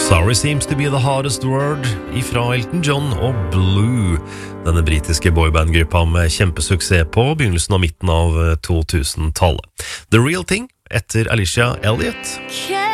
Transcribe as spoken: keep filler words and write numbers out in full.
Sorry seems to be the hardest word ifra Elton John og Blue, denne britiske boybandgruppa med kjempesuksess på begynnelsen og midten av to tusen-tallet. The Real Thing etter Alicia Elliott.